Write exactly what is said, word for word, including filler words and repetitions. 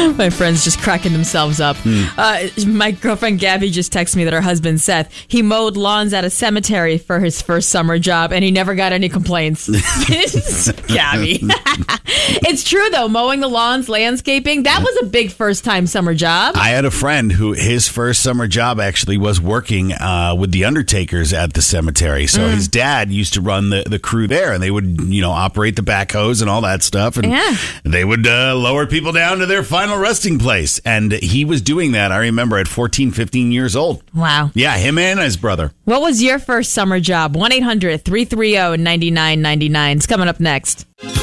My friends just cracking themselves up. Mm. Uh, my girlfriend Gabby just texted me that her husband Seth, he mowed lawns at a cemetery for his first summer job, and he never got any complaints. Gabby. It's true, though. Mowing the lawns, landscaping, that was a big first-time summer job. I had a friend who his first summer job actually was working uh, with the undertakers at the cemetery. So mm. his dad used to run the, the crew there, and they would, you know, operate the backhoes and all that stuff. And yeah. they would uh, lower people down to their final resting place. And he was doing that, I remember, at fourteen, fifteen years old. Wow. Yeah, him and his brother. What was your first summer job? one eight hundred three three zero nine nine nine nine. It's coming up next.